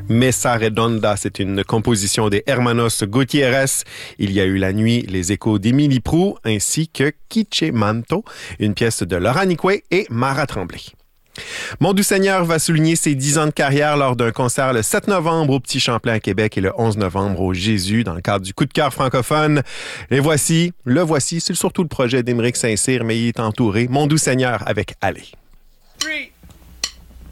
Mesa Redonda, c'est une composition des Hermanos Gutiérrez. Il y a eu La Nuit, les échos d'Émilie Proulx, ainsi que Quiche Manto, une pièce de Laurent Nicoué et Mara Tremblay. Mon Doux Seigneur va souligner ses 10 ans de carrière lors d'un concert le 7 novembre au Petit Champlain à Québec et le 11 novembre au Jésus dans le cadre du Coup de cœur francophone. Et voici, c'est surtout le projet d'Émeric Saint-Cyr, mais il est entouré. Mon Doux Seigneur avec Allez. 3